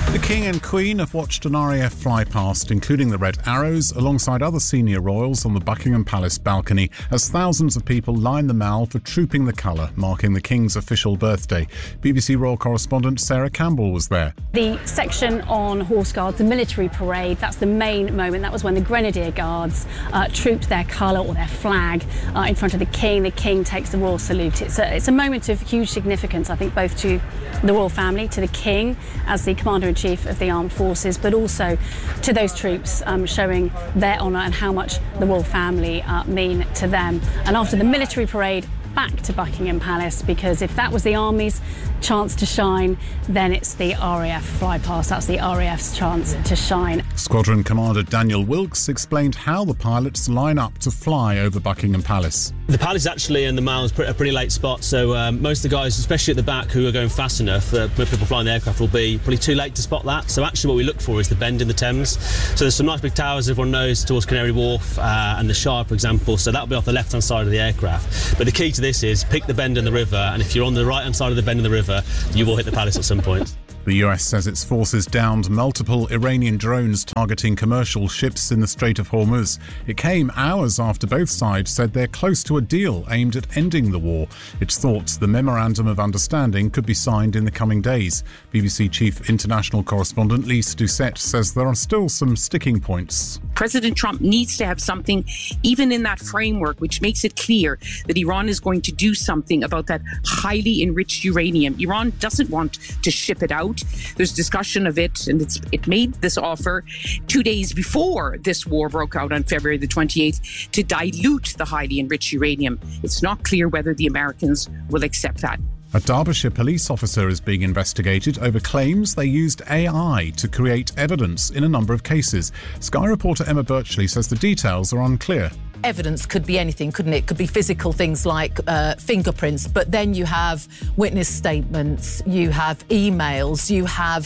The King and Queen have watched an RAF fly past, including the Red Arrows, alongside other senior royals on the Buckingham Palace balcony, as thousands of people line the Mall for Trooping the Colour, marking the King's official birthday. BBC Royal correspondent Sarah Campbell was there. The section on Horse Guards, the military parade, that's the main moment. That was when the Grenadier Guards trooped their colour or their flag in front of the King. The King takes the royal salute. It's a moment of huge significance, I think, both to the royal family, to the King as the Commander-in-Chief of the Armed Forces, but also to those troops, showing their honour and how much the royal family mean to them. And after the military parade, back to Buckingham Palace, because if that was the Army's chance to shine, then it's the RAF fly past. That's the RAF's chance to shine. Squadron Commander Daniel Wilkes explained how the pilots line up to fly over Buckingham Palace. The palace actually and the Mall is a pretty late spot, so most of the guys, especially at the back, who are going fast enough, people flying the aircraft, will be probably too late to spot that. So actually what we look for is the bend in the Thames. So there's some nice big towers everyone knows towards Canary Wharf and the Shire, for example, so that'll be off the left-hand side of the aircraft. But the key to this is pick the bend in the river, and if you're on the right-hand side of the bend in the river, you will hit the palace at some point. The US says its forces downed multiple Iranian drones targeting commercial ships in the Strait of Hormuz. It came hours after both sides said they're close to a deal aimed at ending the war. It's thought the Memorandum of Understanding could be signed in the coming days. BBC Chief International Correspondent Lise Doucette says there are still some sticking points. President Trump needs to have something, even in that framework, which makes it clear that Iran is going to do something about that highly enriched uranium. Iran doesn't want to ship it out. There's discussion of it, and it made this offer 2 days before this war broke out on February the 28th to dilute the highly enriched uranium. It's not clear whether the Americans will accept that. A Derbyshire police officer is being investigated over claims they used AI to create evidence in a number of cases. Sky reporter Emma Birchley says the details are unclear. Evidence could be anything, couldn't it? It could be physical things like fingerprints, but then you have witness statements, you have emails, you have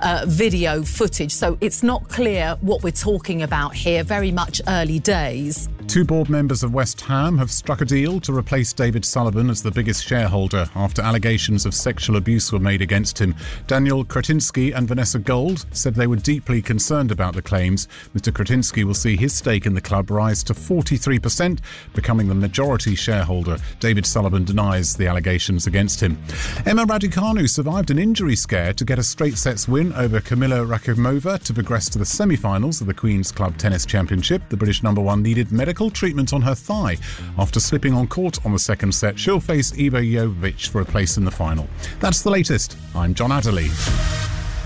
video footage. So it's not clear what we're talking about here, very much early days. Two board members of West Ham have struck a deal to replace David Sullivan as the biggest shareholder after allegations of sexual abuse were made against him. Daniel Kretinsky and Vanessa Gold said they were deeply concerned about the claims. Mr. Kretinsky will see his stake in the club rise to 43%, becoming the majority shareholder. David Sullivan denies the allegations against him. Emma Raducanu survived an injury scare to get a straight sets win over Kamila Rakimova to progress to the semi-finals of the Queen's Club Tennis Championship. The British number one needed medical treatment on her thigh. After slipping on court on the second set, she'll face Iva Jovic for a place in the final. That's the latest. I'm John Adderley.